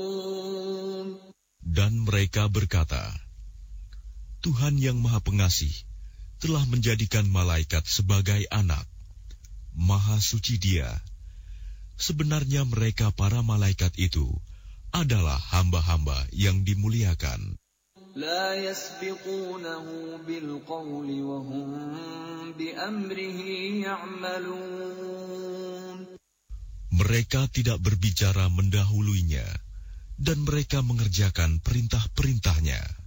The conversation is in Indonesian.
Dan mereka berkata, Tuhan yang Maha Pengasih telah menjadikan malaikat sebagai anak. Maha suci Dia. Sebenarnya mereka para malaikat itu adalah hamba-hamba yang dimuliakan. لا يسبقونه بالقول وهم بأمره يعملون. Mereka tidak berbicara mendahuluinya, dan mereka mengerjakan perintah-perintahnya.